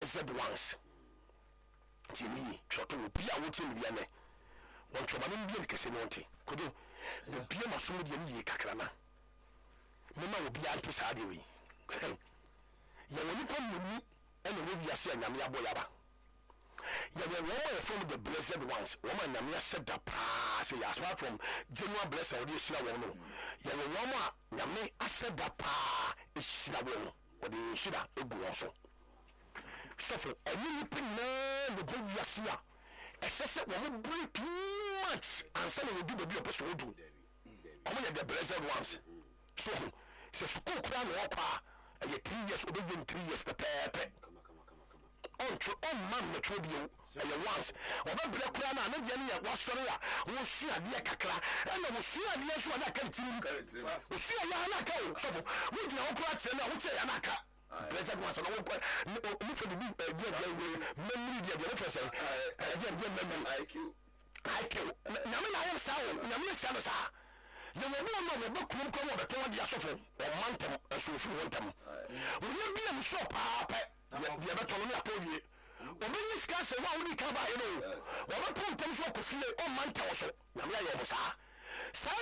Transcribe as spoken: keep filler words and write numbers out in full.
blessed ones tini choto obi a wote mi ne won choma no bi kese no nte kodo de bia maso de ni kakra na mema obi ante saa de wi ya woni ko mu ene wo bia se anyame aboyaba ya we wo from the blessed ones wo ma nyame said that pa say as far from genuine blessing we sira wo no ya we wo ma nyame said that pa e sira wo no o de sira egu so sofo any ni pina le go wiase a esese wo break too much and say we do the be person do omo ya the blessed ones so se suko kura no kwa e three years obi been three years pepepe on tro on man no tro bio e once oba bre kura na na dia ne ya wasore a wo su ade kakra e na wo su ade so ade ka tirim wo su ya na ka sofo wo dia wo kura tire na wo tire ya na ka blessed ones no wo mu fe bi dia dia memory dia dia wo say dia dia memory iq iq na me na wo sa wo na me sa no sa ye wo bo no wo bakum ko wo beto dia sofo o mantem asofu wontam wo ye bia mu shop pa ye beto no na towie obi ni ska se wa odi ka ba ye no wo ba pon tam so ko fie o manta wo so na me ya yo mo sa